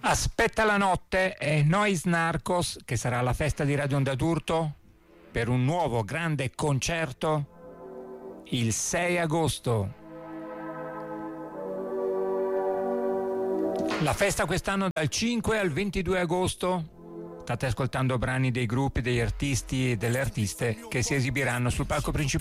Aspetta la notte è Nois Narcos, che sarà alla festa di Radio Onda d'Urto per un nuovo grande concerto il 6 agosto. La festa quest'anno dal 5 al 22 agosto. State ascoltando brani dei gruppi, degli artisti e delle artiste che si esibiranno sul palco principale.